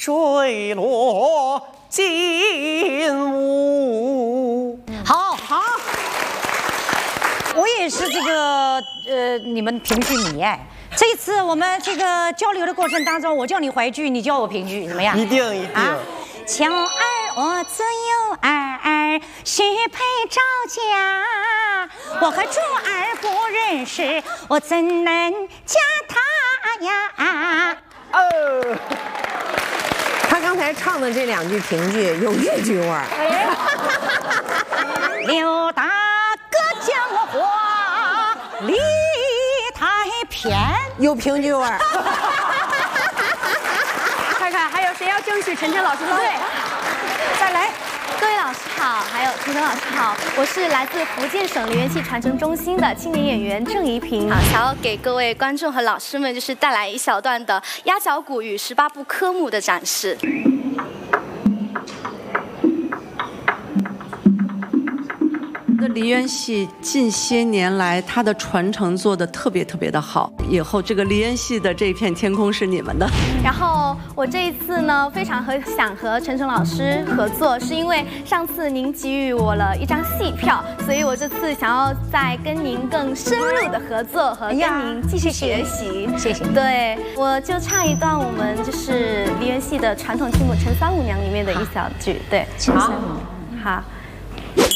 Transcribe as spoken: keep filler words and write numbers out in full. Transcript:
水落金乌。 好好，我也是这个呃，你们评剧迷哎。这次我们这个交流的过程当中，我叫你淮剧，你叫我评剧，怎么样？ 一定一定。啊， 巧儿我自有儿，许配赵家。我和珠儿不认识，我怎能嫁他呀？ 哦，他刚才唱的这两句评剧有豫剧味儿。 刘大哥讲话理太偏， 有评剧味儿。 看看还有谁要争取晨晨老师的位？ 再来。 各位老师好，还有陈晨老师好，我是来自福建省梨园戏传承中心的青年演员郑怡萍，啊，想要给各位观众和老师们就是带来一小段的鸭脚鼓与十八部科目的展示。 的梨园戏近些年来，它的传承做得特别特别的好。以后这个梨园戏的这片天空是你们的。 然后我这一次呢，非常和想和陈晨老师合作，是因为上次您给予我了一张戏票，所以我这次想要再跟您更深入的合作和跟您继续学习。 谢谢。 对，我就唱一段我们就是梨园戏的传统剧目《陈三五娘》里面的一小句。对，陈三五娘。好。